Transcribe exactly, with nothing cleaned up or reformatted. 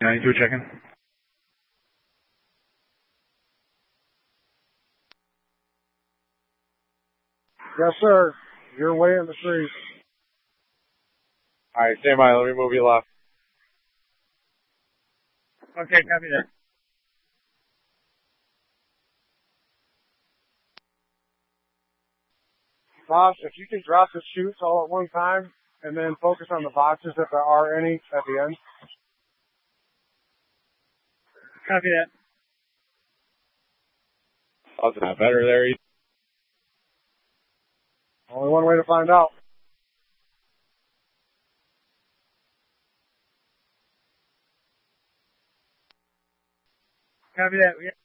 ninety-two checking. Yes, sir. You're way in the trees. Alright, stand by. Let me move you left. Okay, copy that. Boss, if you can drop the chutes all at one time and then focus on the boxes if there are any at the end. Copy that. How's that better there? Only one way to find out. Copy that.